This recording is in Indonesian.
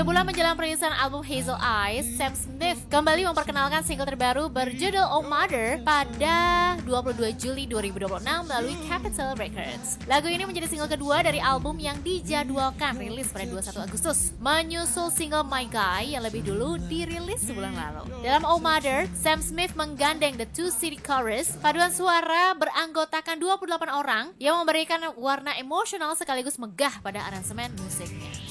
Sebulan menjelang perilisan album Hazel Eyes, Sam Smith kembali memperkenalkan single terbaru berjudul Oh Mother pada 22 Juli 2026 melalui Capitol Records. Lagu ini menjadi single kedua dari album yang dijadwalkan rilis pada 21 Agustus, menyusul single My Guy yang lebih dulu dirilis sebulan lalu. Dalam Oh Mother, Sam Smith menggandeng The Two City Chorus, paduan suara beranggotakan 28 orang yang memberikan warna emosional sekaligus megah pada aransemen musiknya.